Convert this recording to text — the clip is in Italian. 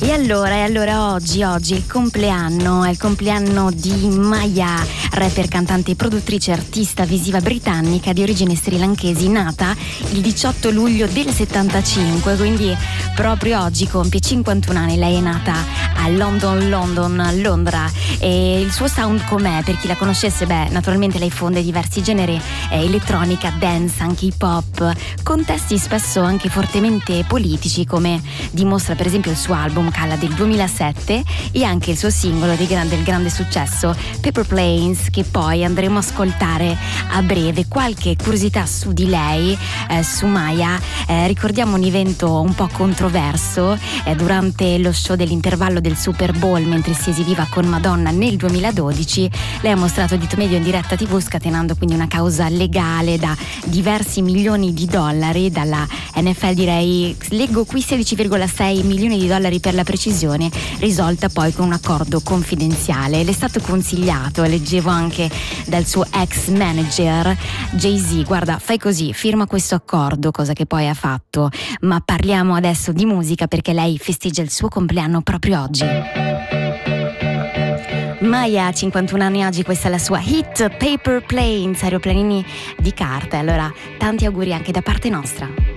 E allora oggi è il compleanno, è il compleanno di Maya, rapper, cantante e produttrice artista visiva britannica di origini srilankesi, nata il 18 luglio del 75, quindi proprio oggi compie 51 anni. Lei è nata a Londra, e il suo sound com'è? Per chi la conoscesse, naturalmente lei fonde diversi generi, elettronica, dance, anche hip hop, contesti spesso anche fortemente politici, come dimostra per esempio il suo album Kala del 2007 e anche il suo singolo del grande successo Paper Planes, che poi andremo a ascoltare a breve. Qualche curiosità su di lei, su Maya: ricordiamo un evento un po' controverso durante lo show dell'intervallo del Super Bowl, mentre si esibiva con Madonna nel 2012. Lei ha mostrato dito medio in diretta TV, scatenando quindi una causa legale da diversi milioni di dollari dalla NFL, direi, leggo qui 16,6 milioni di dollari per la precisione, risolta poi con un accordo confidenziale. Le è stato consigliato, leggevo anche dal suo ex manager Jay-Z: guarda, fai così, firma questo accordo, cosa che poi ha fatto. Ma parliamo adesso di musica, perché lei festeggia il suo compleanno proprio oggi. Maya ha 51 anni oggi, questa è la sua hit Paper Planes, aeroplanini di carta. Allora tanti auguri anche da parte nostra.